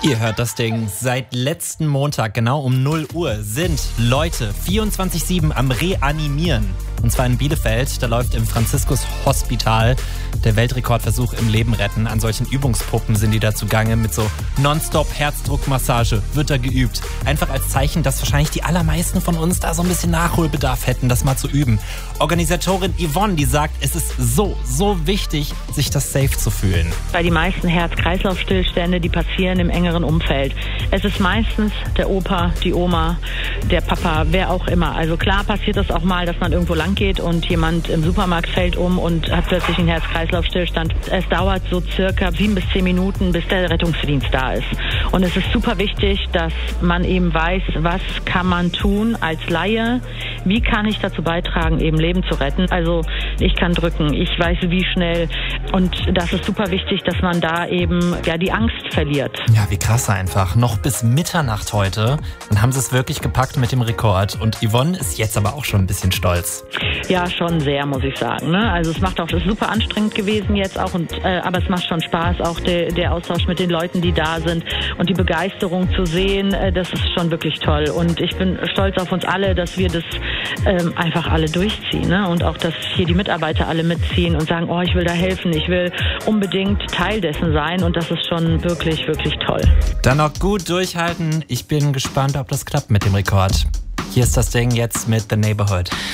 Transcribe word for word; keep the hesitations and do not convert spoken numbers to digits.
Ihr hört das Ding. Seit letzten Montag, genau um null Uhr, sind Leute vierundzwanzig sieben am Reanimieren. Und zwar in Bielefeld. Da läuft im Franziskus-Hospital der Weltrekordversuch im Leben retten. An solchen Übungspuppen sind die da zugange mit so Nonstop-Herzdruckmassage. Wird da geübt. Einfach als Zeichen, dass wahrscheinlich die allermeisten von uns da so ein bisschen Nachholbedarf hätten, das mal zu üben. Organisatorin Yvonne, die sagt, es ist so, so wichtig, sich das safe zu fühlen. Weil die meisten Herz-Kreislauf-Stillstände, die passieren im engeren Umfeld. Es ist meistens der Opa, die Oma, der Papa, wer auch immer. Also klar passiert das auch mal, dass man irgendwo lang geht und jemand im Supermarkt fällt um und hat plötzlich einen Herz-Kreislauf-Stillstand. Es dauert so circa sieben bis zehn Minuten, bis der Rettungsdienst da ist. Und es ist super wichtig, dass man eben weiß, was kann man tun als Laie, wie kann ich dazu beitragen, eben Leben zu retten. Also ich kann drücken, ich weiß wie schnell und das ist super wichtig, dass man da eben ja die Angst verliert. Ja, wie krass einfach. Noch bis Mitternacht heute. Dann haben sie es wirklich gepackt mit dem Rekord. Und Yvonne ist jetzt aber auch schon ein bisschen stolz. Ja, schon sehr, muss ich sagen. Ne? Also es macht auch, es ist super anstrengend gewesen jetzt auch, und, äh, aber es macht schon Spaß, auch de, der Austausch mit den Leuten, die da sind und die Begeisterung zu sehen, äh, das ist schon wirklich toll. Und ich bin stolz auf uns alle, dass wir das ähm, einfach alle durchziehen. Ne? Und auch, dass hier die Mitarbeiter alle mitziehen und sagen, oh, ich will da helfen, ich will unbedingt Teil dessen sein, und das ist schon wirklich, wirklich toll. Dann noch gut durchhalten. Ich bin gespannt, ob das klappt mit dem Rekord. Hier ist das Ding jetzt mit The Neighborhood.